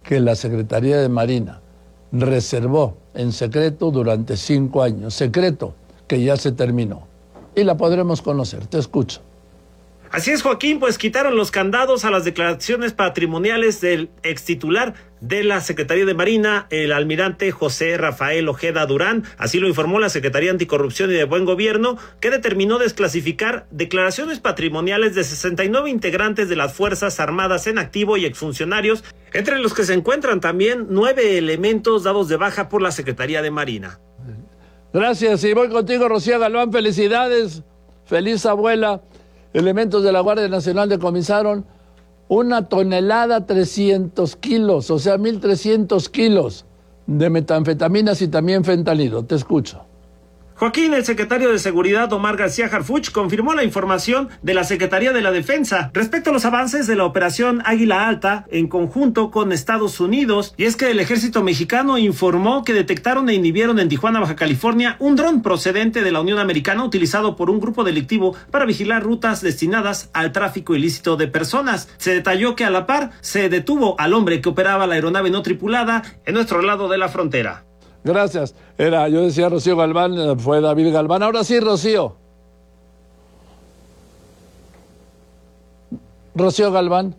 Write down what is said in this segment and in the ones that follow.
que la Secretaría de Marina reservó en secreto durante 5 años, secreto que ya se terminó. Y la podremos conocer. Te escucho. Así es, Joaquín, pues quitaron los candados a las declaraciones patrimoniales del extitular de la Secretaría de Marina, el almirante José Rafael Ojeda Durán. Así lo informó la Secretaría Anticorrupción y de Buen Gobierno, que determinó desclasificar declaraciones patrimoniales de 69 integrantes de las Fuerzas Armadas en activo y exfuncionarios, entre los que se encuentran también 9 elementos dados de baja por la Secretaría de Marina. Gracias, y voy contigo, Rocío Galván. Felicidades, feliz abuela. Elementos de la Guardia Nacional decomisaron 1 tonelada 300 kilos, o sea, 1.300 kilos de metanfetaminas y también fentanilo. Te escucho. Joaquín, el secretario de Seguridad, Omar García Harfuch, confirmó la información de la Secretaría de la Defensa respecto a los avances de la operación Águila Alta en conjunto con Estados Unidos, y es que el ejército mexicano informó que detectaron e inhibieron en Tijuana, Baja California, un dron procedente de la Unión Americana utilizado por un grupo delictivo para vigilar rutas destinadas al tráfico ilícito de personas. Se detalló que a la par se detuvo al hombre que operaba la aeronave no tripulada en nuestro lado de la frontera. Gracias. Yo decía Rocío Galván, fue David Galván. Ahora sí, Rocío. Rocío Galván.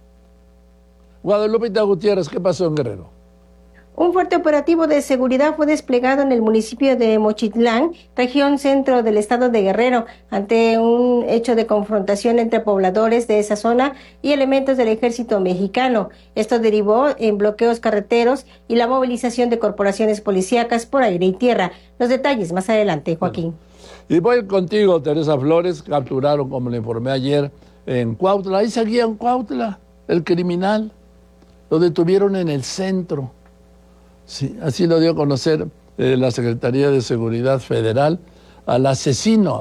Guadalupe Gutiérrez, ¿qué pasó en Guerrero? Un fuerte operativo de seguridad fue desplegado en el municipio de Mochitlán, región centro del estado de Guerrero, ante un hecho de confrontación entre pobladores de esa zona y elementos del ejército mexicano. Esto derivó en bloqueos carreteros y la movilización de corporaciones policíacas por aire y tierra. Los detalles más adelante, Joaquín. Y voy contigo, Teresa Flores. Capturaron, como le informé ayer, en Cuautla. Ahí seguía en Cuautla el criminal. Lo detuvieron en el centro. Sí, así lo dio a conocer la Secretaría de Seguridad Federal al asesino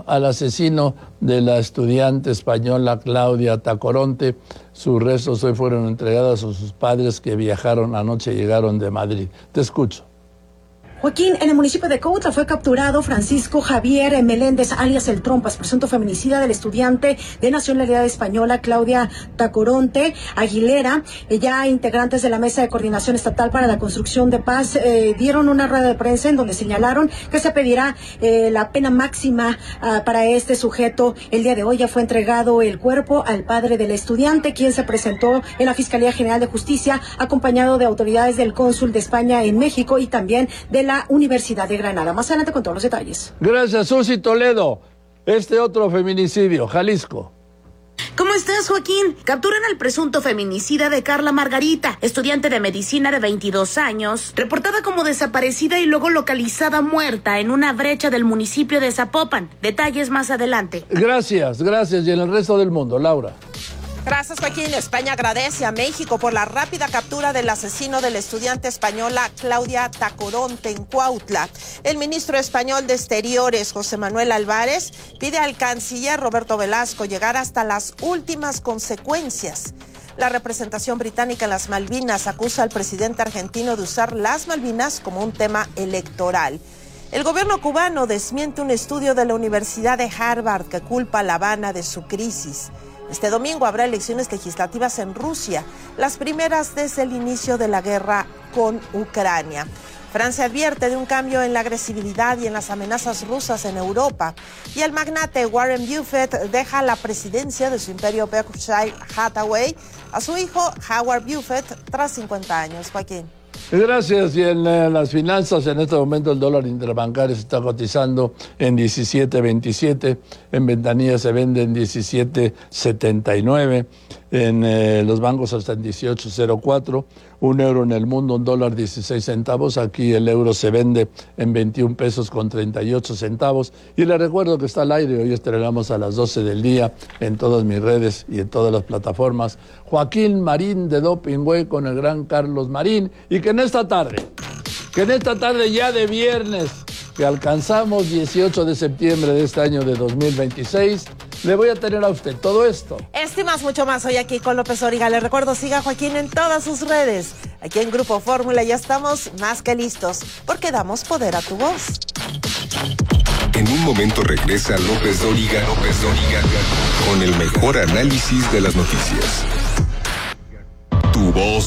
de la estudiante española Claudia Tacoronte. Sus restos hoy fueron entregados a sus padres que viajaron anoche, llegaron de Madrid. Te escucho. Joaquín, en el municipio de Cuautla fue capturado Francisco Javier Meléndez, alias El Trompas, presunto feminicida del estudiante de nacionalidad española Claudia Tacoronte Aguilera. Ya integrantes de la Mesa de Coordinación Estatal para la Construcción de Paz dieron una rueda de prensa en donde señalaron que se pedirá la pena máxima para este sujeto. El día de hoy ya fue entregado el cuerpo al padre del estudiante, quien se presentó en la Fiscalía General de Justicia, acompañado de autoridades del cónsul de España en México y también de la Universidad de Granada. Más adelante con todos los detalles. Gracias, Susi Toledo. Otro feminicidio, Jalisco. ¿Cómo estás, Joaquín? Capturan al presunto feminicida de Carla Margarita, estudiante de medicina de 22 años, reportada como desaparecida y luego localizada muerta en una brecha del municipio de Zapopan. Detalles más adelante. Gracias. Y en el resto del mundo, Laura. Gracias, Joaquín. España agradece a México por la rápida captura del asesino de la estudiante española Claudia Tacoronte en Cuautla. El ministro español de Exteriores, José Manuel Álvarez, pide al canciller Roberto Velasco llegar hasta las últimas consecuencias. La representación británica en las Malvinas acusa al presidente argentino de usar las Malvinas como un tema electoral. El gobierno cubano desmiente un estudio de la Universidad de Harvard que culpa a La Habana de su crisis. Este domingo habrá elecciones legislativas en Rusia, las primeras desde el inicio de la guerra con Ucrania. Francia advierte de un cambio en la agresividad y en las amenazas rusas en Europa. Y el magnate Warren Buffett deja la presidencia de su imperio Berkshire Hathaway a su hijo Howard Buffett tras 50 años. Joaquín. Gracias. Y en las finanzas, en este momento el dólar interbancario se está cotizando en 17.27, en ventanilla se vende en 17.79, en los bancos hasta en 18.04, un euro en el mundo, un dólar 16 centavos, aquí el euro se vende en 21 pesos con 38 centavos. Y les recuerdo que está al aire, hoy estrenamos a las 12 del día en todas mis redes y en todas las plataformas, Joaquín Marín de Doping Way con el gran Carlos Marín, y que en esta tarde ya de viernes, que alcanzamos 18 de septiembre de este año de 2026, le voy a tener a usted todo esto. Este más, mucho más hoy aquí con López Dóriga. Le recuerdo, siga a Joaquín en todas sus redes. Aquí en Grupo Fórmula ya estamos más que listos, porque damos poder a tu voz. En un momento regresa López Dóriga con el mejor análisis de las noticias. Tu voz